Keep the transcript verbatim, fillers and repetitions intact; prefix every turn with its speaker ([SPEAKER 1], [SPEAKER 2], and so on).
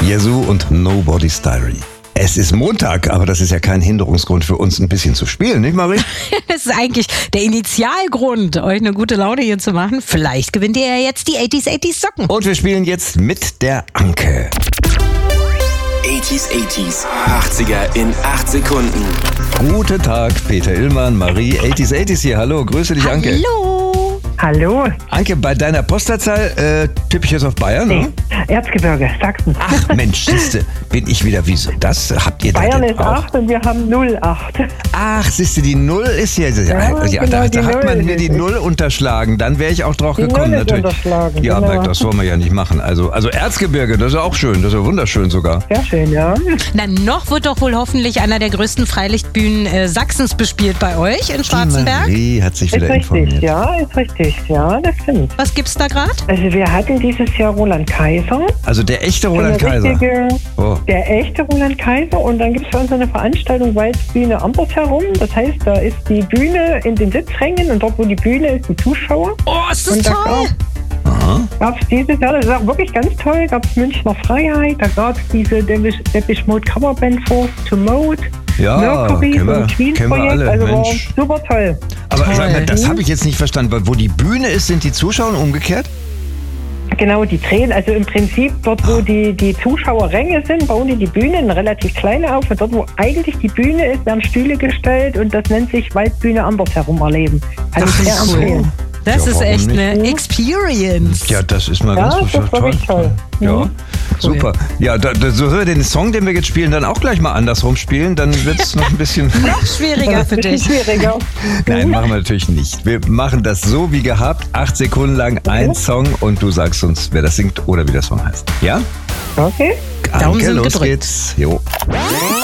[SPEAKER 1] Yazoo und Nobody's Diary. Es ist Montag, aber das ist ja kein Hinderungsgrund für uns, ein bisschen zu spielen, nicht Marie?
[SPEAKER 2] Das ist eigentlich der Initialgrund, euch eine gute Laune hier zu machen. Vielleicht gewinnt ihr ja jetzt die achtziger achtziger Socken.
[SPEAKER 1] Und wir spielen jetzt mit der Anke.
[SPEAKER 3] achtziger achtziger, achtziger in acht Sekunden.
[SPEAKER 1] Guten Tag, Peter Illmann, Marie, achtziger achtziger hier. Hallo, grüße dich, Anke.
[SPEAKER 2] Hallo.
[SPEAKER 4] Hallo.
[SPEAKER 1] Anke, bei deiner Postleitzahl äh, tippe ich jetzt auf Bayern,
[SPEAKER 4] Nee.
[SPEAKER 1] ne?
[SPEAKER 4] Erzgebirge, Sachsen.
[SPEAKER 1] Ach Mensch, siehste, bin ich wieder wieso? Das habt ihr da
[SPEAKER 4] Bayern
[SPEAKER 1] denn
[SPEAKER 4] ist
[SPEAKER 1] auch?
[SPEAKER 4] acht und wir haben null acht.
[SPEAKER 1] Ach, siehste, die Null ist ja... Ja, ja,
[SPEAKER 4] genau,
[SPEAKER 1] da,
[SPEAKER 4] die
[SPEAKER 1] da hat man
[SPEAKER 4] Null
[SPEAKER 1] mir die
[SPEAKER 4] ist-
[SPEAKER 1] Null unterschlagen, dann wäre ich auch drauf
[SPEAKER 4] Die
[SPEAKER 1] gekommen.
[SPEAKER 4] Null ist
[SPEAKER 1] natürlich.
[SPEAKER 4] unterschlagen,
[SPEAKER 1] Ja,
[SPEAKER 4] genau.
[SPEAKER 1] aber das wollen wir ja nicht machen. Also, also Erzgebirge, das ist auch schön, das ist ja wunderschön sogar.
[SPEAKER 4] Sehr schön, ja.
[SPEAKER 2] Na, noch wird doch wohl hoffentlich einer der größten Freilichtbühnen äh, Sachsens bespielt bei euch in Schwarzenberg.
[SPEAKER 1] Die Marie hat sich
[SPEAKER 4] Ist
[SPEAKER 1] wieder
[SPEAKER 4] richtig,
[SPEAKER 1] informiert.
[SPEAKER 4] ja, ist richtig. Ja, das stimmt.
[SPEAKER 2] Was gibt's da gerade?
[SPEAKER 4] Also wir hatten dieses Jahr Roland Kaiser.
[SPEAKER 1] Also der echte Roland
[SPEAKER 4] Eine
[SPEAKER 1] Kaiser.
[SPEAKER 4] richtige-
[SPEAKER 1] Oh.
[SPEAKER 4] Der echte Roland Kaiser. Und dann gibt es für uns eine Veranstaltung Waldbühne Ambers herum. Das heißt, da ist die Bühne in den Sitzrängen und dort, wo die Bühne ist, die Zuschauer.
[SPEAKER 2] Oh, ist das
[SPEAKER 4] Und da
[SPEAKER 2] toll.
[SPEAKER 4] gab es dieses Jahr, das ist wirklich ganz toll, gab es Münchner Freiheit, da gab es diese Depeche Depeche Mode Coverband Force to Mode,
[SPEAKER 1] Ja,
[SPEAKER 4] Mercury
[SPEAKER 1] kennen wir-
[SPEAKER 4] und Queen
[SPEAKER 1] kennen wir
[SPEAKER 4] Projekt,
[SPEAKER 1] alle,
[SPEAKER 4] also war
[SPEAKER 1] Mensch.
[SPEAKER 4] super toll.
[SPEAKER 1] Aber
[SPEAKER 2] Toll.
[SPEAKER 1] sag mal, das habe ich jetzt nicht verstanden. Weil Wo die Bühne ist, sind die Zuschauer umgekehrt?
[SPEAKER 4] Genau, die drehen, also im Prinzip dort, wo die, die Zuschauerränge sind, bauen die die Bühne, eine relativ kleine auf. Und dort, wo eigentlich die Bühne ist, werden Stühle gestellt und das nennt sich Waldbühne Ambers herum erleben. Kann ich
[SPEAKER 1] Ach,
[SPEAKER 4] sehr
[SPEAKER 1] so.
[SPEAKER 4] empfehlen.
[SPEAKER 2] Das
[SPEAKER 1] Ja,
[SPEAKER 2] ist
[SPEAKER 1] warum
[SPEAKER 2] echt
[SPEAKER 1] nicht?
[SPEAKER 2] eine Experience.
[SPEAKER 1] Ja, das ist mal
[SPEAKER 4] Ja,
[SPEAKER 1] ganz
[SPEAKER 4] das ist
[SPEAKER 1] toll.
[SPEAKER 4] wirklich toll.
[SPEAKER 1] Ja,
[SPEAKER 4] Mhm.
[SPEAKER 1] super. Ja, da, da, so sollen wir den Song, den wir jetzt spielen, dann auch gleich mal andersrum spielen. Dann wird es noch ein bisschen...
[SPEAKER 2] Noch schwieriger für
[SPEAKER 4] Das ist
[SPEAKER 2] dich.
[SPEAKER 4] schwieriger.
[SPEAKER 1] Nein, machen wir natürlich nicht. Wir machen das so wie gehabt. Acht Sekunden lang ein Song und du sagst uns, wer das singt oder wie der Song heißt. Ja?
[SPEAKER 4] Okay.
[SPEAKER 2] Daumen
[SPEAKER 1] Anke,
[SPEAKER 2] sind
[SPEAKER 1] los
[SPEAKER 2] gedrückt.
[SPEAKER 1] geht's. Jo.